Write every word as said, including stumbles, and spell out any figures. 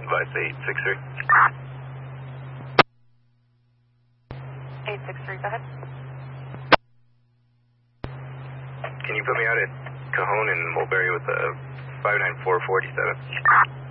Device eight six three. eight six three, go ahead. Can you put me out at Cajon and Mulberry with a five nine four forty-seven?